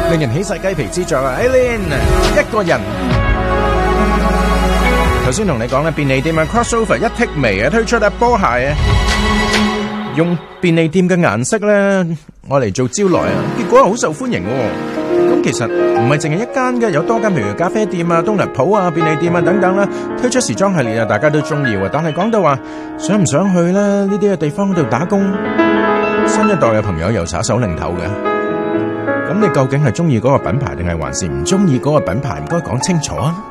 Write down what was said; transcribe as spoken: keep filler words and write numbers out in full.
令人起晒雞皮之作啊 Aileen 一個人。頭先同你講咧，便利店啊 crossover 一剔眉啊，推出啊波鞋啊，用便利店嘅顏色咧，我嚟做招來啊，結果係好受歡迎喎。咁其實唔係淨係一間嘅，有多間，譬如咖啡店啊、冬日鋪啊、便利店啊等等啦，推出時裝系列啊，大家都中意喎。但係講到話想唔想去咧呢啲嘅地方度打工，新一代嘅朋友又耍手擰頭嘅。咁你究竟係中意嗰個品牌，定係還是唔中意嗰個品牌？唔該講清楚啊！